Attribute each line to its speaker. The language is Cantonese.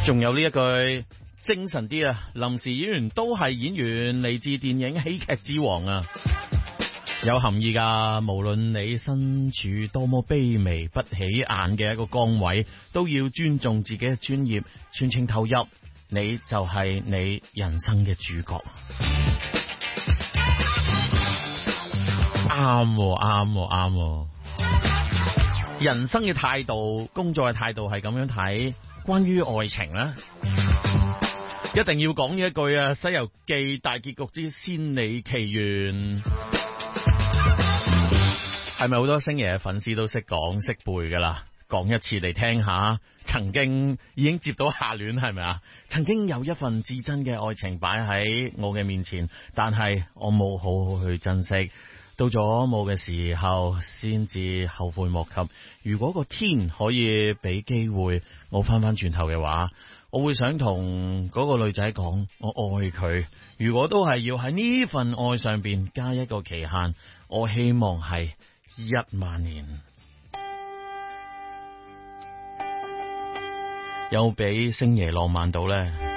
Speaker 1: 仲有呢一句精神啲啊，臨時演員都係演員，嚟自電影喜劇之王啊，有含義噶。無論你身處多麼卑微不起眼嘅一個崗位，都要尊重自己嘅專業，全程投入，你就係你人生嘅主角。啱喎，啱喎，啱喎。人生嘅態度，工作嘅態度係咁樣睇。關於愛情咧，一定要講呢一句啊，《西遊記》大結局之仙履奇緣，係咪好多星爺嘅粉絲都識講識背噶啦？講一次嚟聽下。曾經已經接到下聯，係咪啊？曾經有一份至真嘅愛情擺喺我嘅面前，但係我冇好好去珍惜。到咗冇嘅時候，先至後悔莫及。如果個天可以俾機會我翻轉頭嘅話，我會想同嗰個女仔講，我愛佢。如果都係要喺呢份愛上邊加一個期限，我希望係10000年。有比星爺浪漫到呢？